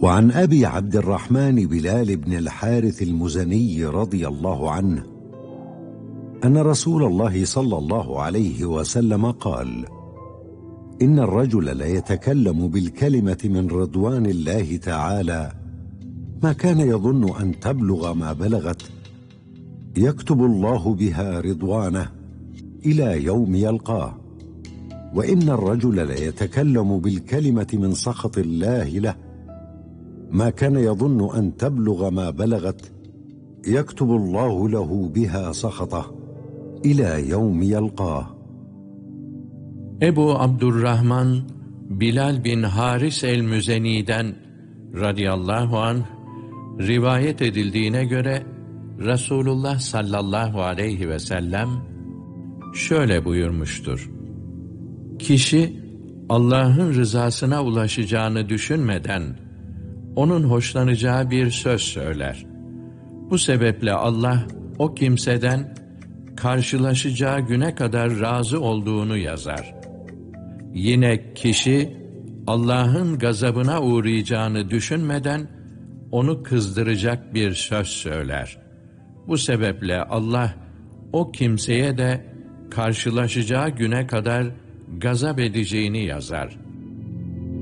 وعن أبي عبد الرحمن بلال بن الحارث المزني رضي الله عنه أن رسول الله صلى الله عليه وسلم قال: إن الرجل ليتكلم بالكلمة من رضوان الله تعالى ما كان يظن أن تبلغ ما بلغت، يكتب الله بها رضوانه إلى يوم يلقاه. وإن الرجل ليتكلم بالكلمة من سخط الله له ما كان يظن أن تبلغ ما بلغت، يكتب الله له بها سخطه إلى يوم يلقاه. Ebu Abdurrahman Bilal bin Haris el-Müzeni'den radıyallahu anh rivayet edildiğine göre Resulullah sallallahu aleyhi ve sellem şöyle buyurmuştur: Kişi Allah'ın rızasına ulaşacağını düşünmeden onun hoşlanacağı bir söz söyler. Bu sebeple Allah o kimseden karşılaşacağı güne kadar razı olduğunu yazar. Yine kişi Allah'ın gazabına uğrayacağını düşünmeden onu kızdıracak bir söz söyler. Bu sebeple Allah o kimseye de karşılaşacağı güne kadar gazap edeceğini yazar.